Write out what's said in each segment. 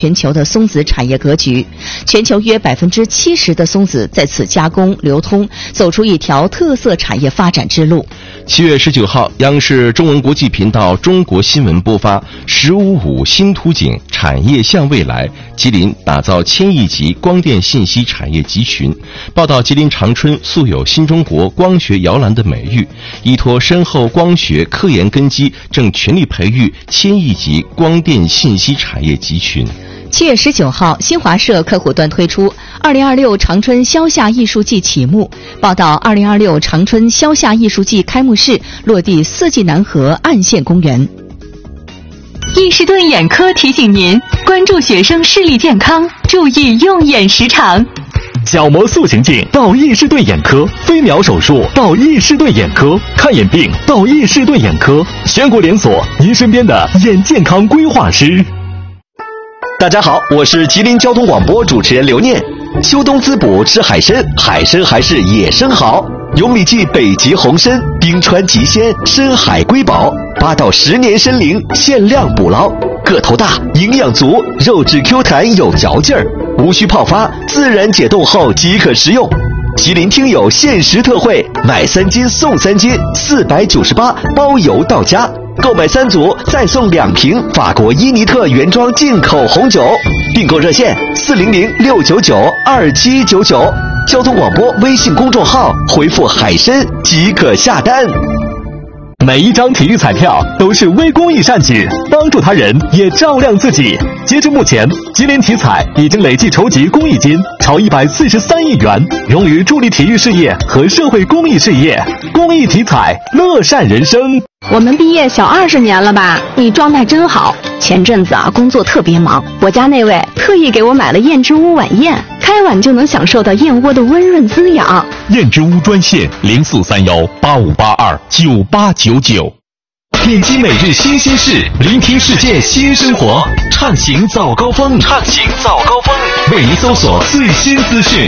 全球的松子产业格局，全球约70%的松子在此加工流通，走出一条特色产业发展之路。 7月19号，央视中文国际频道中国新闻播发“15.5新图景产业向未来”，吉林打造1000亿级光电信息产业集群。报道吉林长春素有新中国光学摇篮的美誉，依托深厚光学科研根基，正全力培育1000亿级光电信息产业集群。 7月19号，新华社客户端推出2026长春消夏艺术季启幕。报道2026长春消夏艺术季开幕式落地四季南河岸县公园。 易士顿眼科提醒您关注学生视力健康，注意用眼时长。 角膜塑形镜到易士顿眼科，飞秒手术到易士顿眼科，看眼病到易士顿眼科，全国连锁，您身边的眼健康规划师。 大家好，我是吉林交通广播主持人刘念。秋冬滋补吃海参，海参还是野生好。有米记北极红参、冰川极鲜、深海瑰宝，8到10年参龄，限量捕捞，个头大，营养足，肉质 Q 弹有嚼劲儿，无需泡发，自然解冻后即可食用。吉林听友限时特惠，买3斤送3斤，498包邮到家。购买3组再送2瓶法国伊尼特原装进口红酒，订购热线400-699-2799，交通广播微信公众号回复海参即可下单。 每一张体育彩票都是微公益善举，帮助他人也照亮自己。截至目前，吉林体彩已经累计筹集公益金超143亿元，用于助力体育事业和社会公益事业。公益体彩，乐善人生。 我们毕业小20年了吧？你状态真好。前阵子工作特别忙，我家那位特意给我买了燕之屋晚宴，开碗就能享受到燕窝的温润滋养。 燕之屋专线043185829899。点击每日新鲜事，聆听世界新生活，畅行早高峰，为您搜索最新资讯。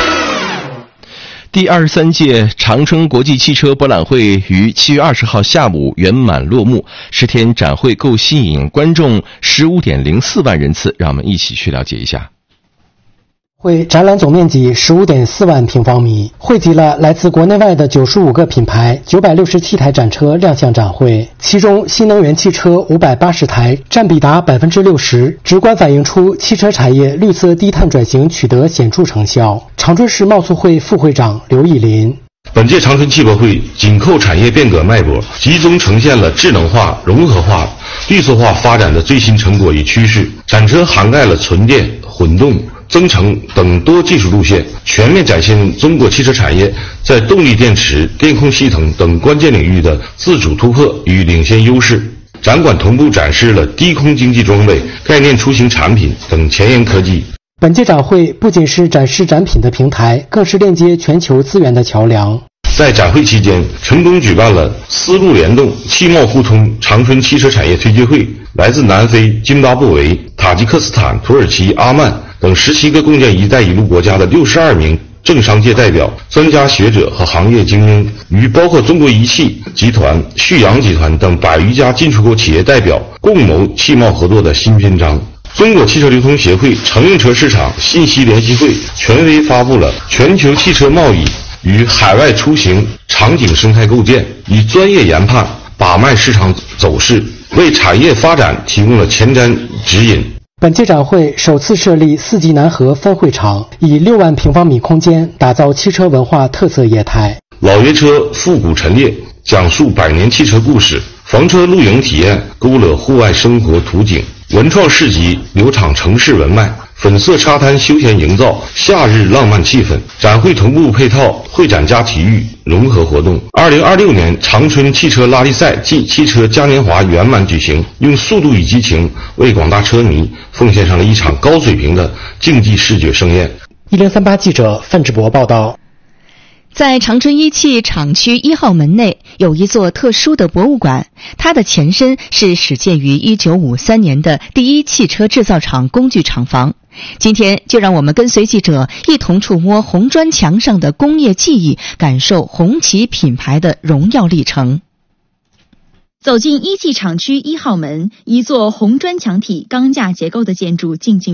第23届长春国际汽车博览会于7月20号下午圆满落幕，10天展会够吸引观众15.04万人次，让我们一起去了解一下。 会展览总面积15.4万平方米，汇集了来自国内外的95个品牌，967台展车亮相展会，其中新能源汽车580台，占比达60%，直观反映出汽车产业绿色低碳转型取得显著成效。长春市贸促会副会长刘义林： 本届长春汽博会紧扣产业变革脉搏，集中呈现了智能化、融合化、绿色化发展的最新成果与趋势。展车涵盖了纯电、混动、增程等多技术路线，全面展现中国汽车产业在动力电池、电控系统等关键领域的自主突破与领先优势。展馆同步展示了低空经济装备、概念出行产品等前沿科技。 本届展会不仅是展示展品的平台，更是链接全球资源的桥梁。 在展会期间，成功举办了丝路联动、汽贸互通长春汽车产业推介会，来自南非、津巴布韦、塔吉克斯坦、土耳其、阿曼等17个共建“一带一路”国家的62名政商界代表、专家学者和行业精英，与包括中国仪器集团、旭阳集团等100余家进出口企业代表共谋汽贸合作的新篇章。中国汽车流通协会乘用车市场信息联席会权威发布了《全球汽车贸易与海外出行场景生态构建》，以专业研判把脉市场走势，为产业发展提供了前瞻指引。 本届展会首次设立四季南河分会场，以6万平方米空间打造汽车文化特色业态。 老爷车复古陈列，讲述100年汽车故事；房车露营体验，勾勒户外生活图景；文创市集，流淌城市文脉；粉色沙滩休闲营造夏日浪漫气氛。展会同步配套会展加体育融合活动。2026年长春汽车拉力赛暨汽车嘉年华圆满举行，用速度与激情为广大车迷奉献上了一场高水平的竞技视觉盛宴。 1038记者范志博报道。 在长春一汽厂区1号门内有一座特殊的博物馆，它的前身是始建于1953年的第一汽车制造厂工具厂房。今天就让我们跟随记者一同触摸红砖墙上的工业记忆，感受红旗品牌的荣耀历程。 走进一汽厂区1号门，一座红砖墙体钢架结构的建筑静静